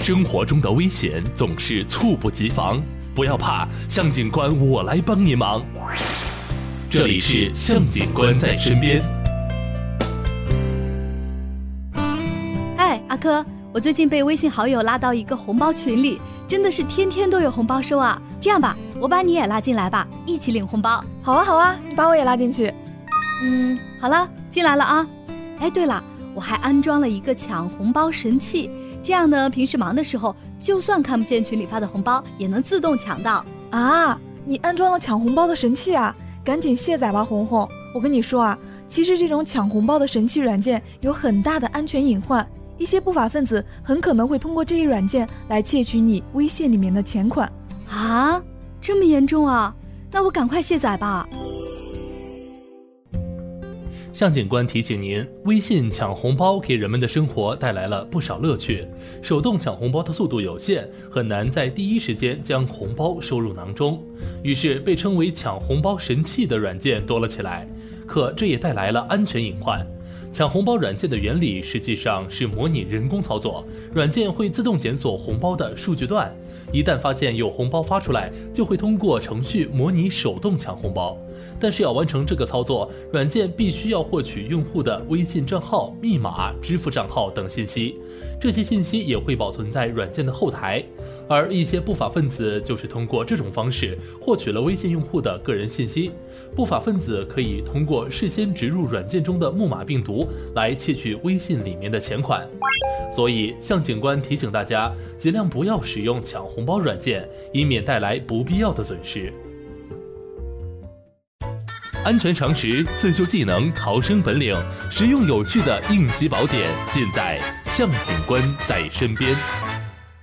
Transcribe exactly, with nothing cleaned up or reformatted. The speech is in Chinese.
生活中的危险总是猝不及防，不要怕，向警官我来帮你忙。这里是向警官在身边。 嗨，阿珂，我最近被微信好友拉到一个红包群里，真的是天天都有红包收啊。这样吧，我把你也拉进来吧，一起领红包。 好啊好啊，你把我也拉进去。 嗯，好了，进来了啊。哎，对了，我还安装了一个抢红包神器，这样呢，平时忙的时候，就算看不见群里发的红包，也能自动抢到。 啊，你安装了抢红包的神器啊？赶紧卸载吧，红红。我跟你说啊，其实这种抢红包的神器软件有很大的安全隐患，一些不法分子很可能会通过这一软件来窃取你微信里面的钱款。 啊，这么严重啊？那我赶快卸载吧。 向警官提醒您，微信抢红包给人们的生活带来了不少乐趣。手动抢红包的速度有限，很难在第一时间将红包收入囊中，于是被称为抢红包神器的软件多了起来。可这也带来了安全隐患。抢红包软件的原理实际上是模拟人工操作，软件会自动检索红包的数据段，一旦发现有红包发出来，就会通过程序模拟手动抢红包。但是要完成这个操作，软件必须要获取用户的微信账号、密码、支付账号等信息，这些信息也会保存在软件的后台。而一些不法分子就是通过这种方式获取了微信用户的个人信息。不法分子可以通过事先植入软件中的木马病毒来窃取微信里面的钱款。所以向警官提醒大家，尽量不要使用抢红包软件，以免带来不必要的损失。安全常识、自救技能、逃生本领，实用有趣的应急宝典，尽在向警官在身边。